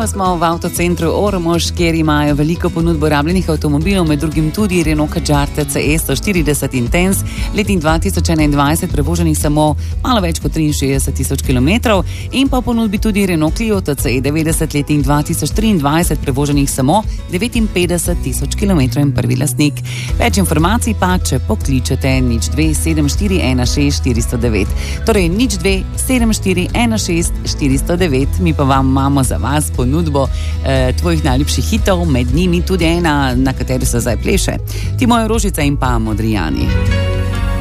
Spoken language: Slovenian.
Znova smo v avtocentru Ormož, kjer imajo veliko ponudbo rabljenih avtomobilov, med drugim tudi Renault Kadjar CE 140 Intense, letnik 2021 prevoženih samo malo več kot 63.000 km in pa v ponudbi tudi Renault Clio CE 90, letnik 2023 prevoženih samo 59.000 km in prvi lastnik. Več informacij pa, če pokličete 02 7416 409. Torej 02 7416 409. Mi pa vam imamo za vas ponudbo tvojih najljubših hitov, med njimi tudi ena, na kateri se zdaj pleše. Ti moja Rožica in pa Modrijani.